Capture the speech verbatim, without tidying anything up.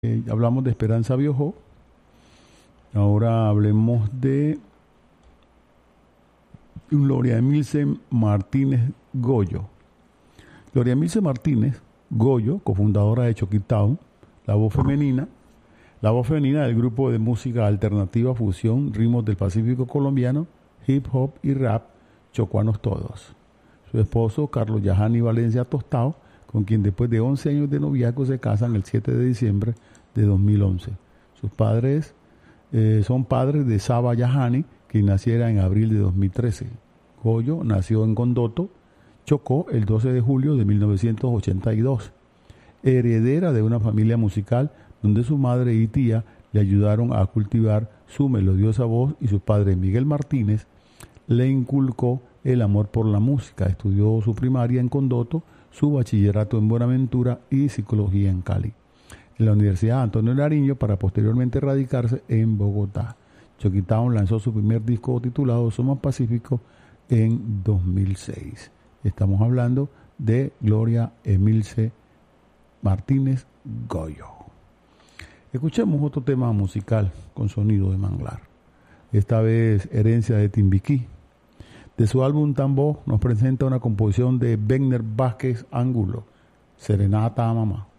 Eh, hablamos de Esperanza Biojó. Ahora hablemos de Gloria Emilce Martínez Goyo. Gloria Emilce Martínez Goyo, cofundadora de Choquitown, la voz femenina, la voz femenina del grupo de música alternativa fusión ritmos del Pacífico colombiano, hip hop y rap, Chocuanos Todos. Su esposo, Carlos Yahani Valencia Tostao, con quien después de once años de noviazgo se casan el siete de diciembre de dos mil once. Sus padres eh, son padres de Saba Yahani, quien naciera en abril de dos mil trece. Goyo nació en Condoto, Chocó, el doce de julio de mil novecientos ochenta y dos. Heredera de una familia musical donde su madre y tía le ayudaron a cultivar su melodiosa voz y su padre Miguel Martínez le inculcó el amor por la música. Estudió su primaria en Condoto, su bachillerato en Buenaventura y psicología en Cali, en la Universidad Antonio Nariño, para posteriormente radicarse en Bogotá. Choquitown lanzó su primer disco titulado Somos Pacífico en dos mil seis. Estamos hablando de Gloria Emilce Martínez Goyo. Escuchemos otro tema musical con sonido de manglar. Esta vez Herencia de Timbiquí. De su álbum Tambó nos presenta una composición de Wegner Vázquez Ángulo, Serenata a Mamá.